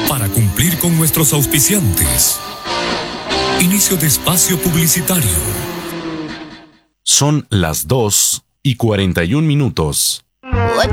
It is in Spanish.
para cumplir con nuestros auspiciantes. Inicio de espacio publicitario. Son las 2:41.